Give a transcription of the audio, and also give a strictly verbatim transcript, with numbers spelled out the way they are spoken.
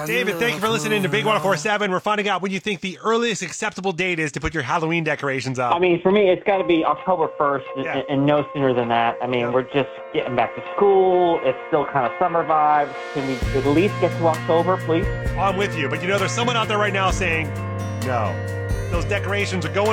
David, thank you for listening to Big one oh four seven. We're finding out when you think the earliest acceptable date is to put your Halloween decorations up. I mean, for me, it's got to be October first Yeah. and, and no sooner than that. I mean, Yeah. we're just getting back to school. It's still kind of summer vibes. Can we at least get to October, please? I'm with you, but you know, there's someone out there right now saying, no, those decorations are going